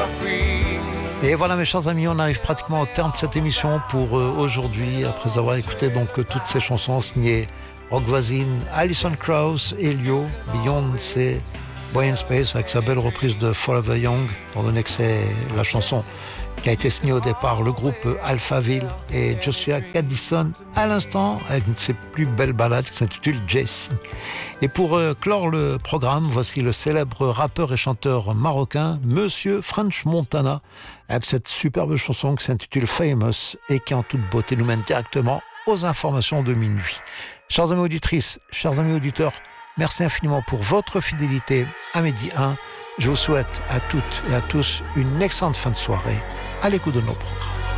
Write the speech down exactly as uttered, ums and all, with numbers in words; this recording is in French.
Et voilà mes chers amis, on arrive pratiquement au terme de cette émission pour euh, aujourd'hui, après avoir écouté donc euh, toutes ces chansons signées Rock Voisine, Alison Krauss, Elio, Beyoncé, Boy in Space avec sa belle reprise de Forever Young, étant donné que c'est la chanson qui a été signée au départ, le groupe Alphaville, et Joshua Caddison à l'instant avec une de ses plus belles ballades qui s'intitule Jessie. Et pour euh, clore le programme, voici le célèbre rappeur et chanteur marocain Monsieur French Montana avec cette superbe chanson qui s'intitule Famous et qui en toute beauté nous mène directement aux informations de minuit. Chers amis auditrices, chers amis auditeurs, merci infiniment pour votre fidélité à Midi un. Je vous souhaite à toutes et à tous une excellente fin de soirée à l'écoute de nos programmes.